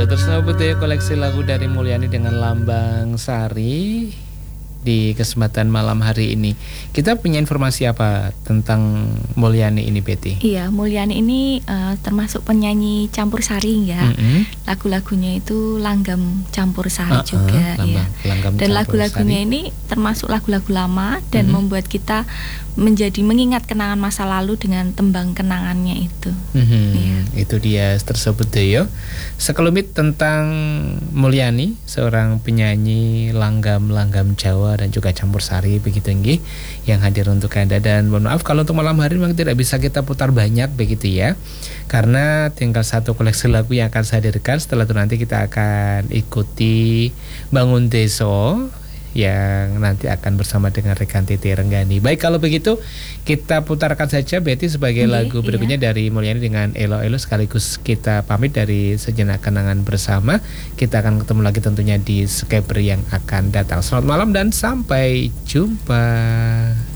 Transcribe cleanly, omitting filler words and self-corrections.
Terus betul koleksi lagu dari Mulyani dengan Lambang Sari di kesempatan malam hari ini. Kita punya informasi apa tentang Mulyani ini, Betty? Iya, Mulyani ini termasuk penyanyi campur sari ya. Lagu-lagunya itu langgam campur sari juga ya. Dan lagu-lagunya ini termasuk lagu-lagu lama dan membuat kita mengingat kenangan masa lalu dengan tembang kenangannya itu. Ya. Itu dia tersebut ya. Sekelumit tentang Mulyani, seorang penyanyi langgam Jawa dan juga campur sari begitu nggih yang hadir untuk Anda. Dan mohon maaf kalau untuk malam hari memang tidak bisa kita putar banyak begitu ya, karena tinggal satu koleksi lagu yang akan saya hadirkan. Setelah itu nanti kita akan ikuti Bangun Deso yang nanti akan bersama dengan rekan Titi Renggani. Baik, kalau begitu kita putarkan saja Betty sebagai lagu berikutnya dari Mulyani dengan Elo Elo, sekaligus kita pamit dari Sejenak Kenangan Bersama. Kita akan ketemu lagi tentunya di Skepri yang akan datang. Selamat malam dan sampai jumpa.